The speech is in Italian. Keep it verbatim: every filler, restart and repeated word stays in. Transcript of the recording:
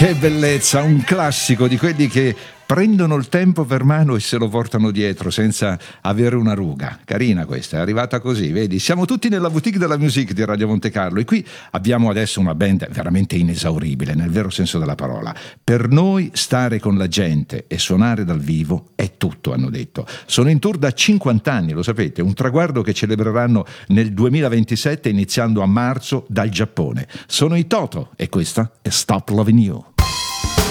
Che bellezza, un classico di quelli che prendono il tempo per mano e se lo portano dietro senza avere una ruga. Carina questa, è arrivata così, vedi? Siamo tutti nella boutique della music di Radio Monte Carlo e qui abbiamo adesso una band veramente inesauribile, nel vero senso della parola. Per noi stare con la gente e suonare dal vivo è tutto, hanno detto. Sono in tour da cinquanta anni, lo sapete, un traguardo che celebreranno nel duemilaventisette iniziando a marzo dal Giappone. Sono i Toto e questa è Stop Loving You.